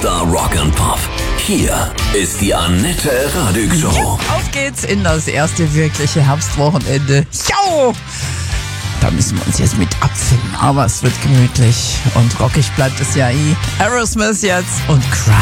Mr. Rock'n'Pop. Hier ist die Annette Radig Show. Ja, auf geht's in das erste wirkliche Herbstwochenende. Jo! Da müssen wir uns jetzt mit abfinden, aber es wird gemütlich und rockig bleibt es ja eh. Aerosmith jetzt und Cry.